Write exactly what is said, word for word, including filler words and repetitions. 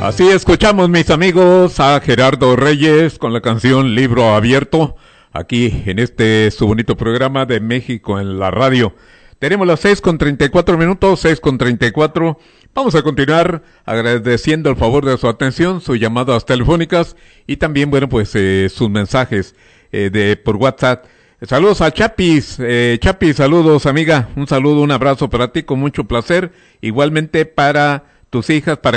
Así escuchamos, mis amigos, a Gerardo Reyes con la canción Libro Abierto, aquí en este su bonito programa de México en la radio. Tenemos las seis con treinta y cuatro minutos, seis con treinta y cuatro. Vamos a continuar agradeciendo el favor de su atención, sus llamadas telefónicas y también, bueno, pues eh, sus mensajes eh, de por WhatsApp. Saludos a Chapis, eh, Chapis, saludos amiga, un saludo, un abrazo para ti con mucho placer, igualmente para tus hijas, para